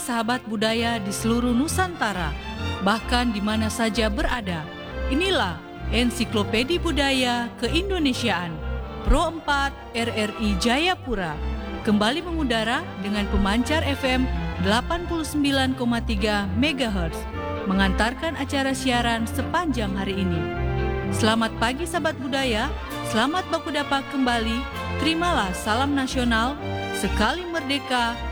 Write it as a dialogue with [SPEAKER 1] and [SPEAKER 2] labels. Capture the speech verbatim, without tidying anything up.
[SPEAKER 1] sahabat budaya di seluruh Nusantara, bahkan di mana saja berada. Inilah Ensiklopedi Budaya Keindonesiaan Pro empat R R I Jayapura kembali mengudara dengan pemancar F M delapan puluh sembilan koma tiga megahertz mengantarkan acara siaran sepanjang hari ini. Selamat pagi sahabat budaya, selamat bakudapa kembali. Terimalah salam nasional, sekali merdeka,